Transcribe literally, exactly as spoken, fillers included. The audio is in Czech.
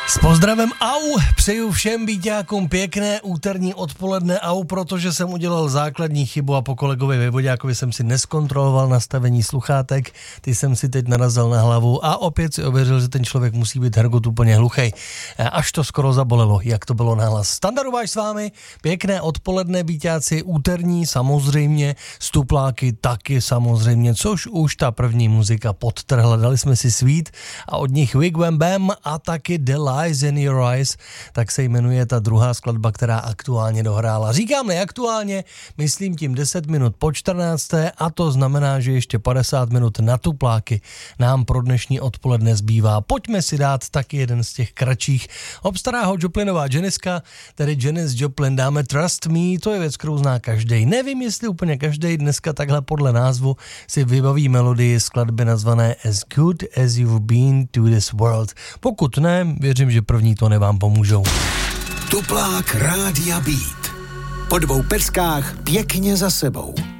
S pozdravem au, přeju všem býťákům pěkné úterní odpoledne au, protože jsem udělal základní chybu a po kolegovi Vyvoďákovi jsem si neskontroloval nastavení sluchátek, ty jsem si teď narazil na hlavu a opět si ověřil, že ten člověk musí být hergot úplně hluchej. Až to skoro zabolelo, jak to bylo nahlas. Standardováš s vámi, pěkné odpoledne býťáci, úterní samozřejmě, stupláky taky samozřejmě, což už ta první muzika podtrhla, dali jsme si Sweet a od nich Wig Wam Bam a taky The Lies in Your Eyes, tak se jmenuje ta druhá skladba, která aktuálně dohrála. Říkám neaktuálně, myslím tím deset minut po čtrnácté a to znamená, že ještě padesát minut na tupláky nám pro dnešní odpoledne zbývá. Pojďme si dát taky jeden z těch kratších. Obstará ho Joplinová Janiska, tedy Janis Joplin, dáme Trust Me, to je věc, kterou zná každej. Nevím, jestli úplně každej dneska takhle podle názvu si vybaví melodii skladby nazvané As Good As You've Been to This World. Pokud ne, věřím, že první tóny vám pomůžou. Tuplák Rádia Beat. Po dvou peckách pěkně za sebou.